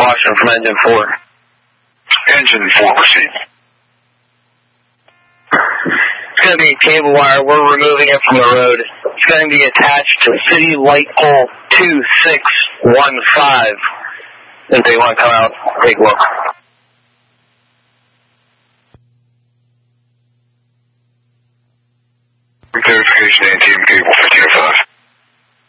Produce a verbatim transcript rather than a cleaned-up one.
caution from engine four. Engine four, proceed. It's going to be cable wire. We're removing it from the road. It's going to be attached to city light pole two six one five. If they want to come out, take a look. Verification, A T M cable